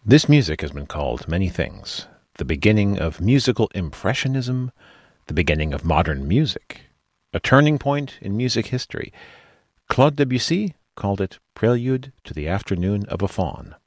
This music has been called many things. The beginning of musical impressionism, the beginning of modern music, a turning point in music history. Claude Debussy called it Prelude to the Afternoon of a Faun.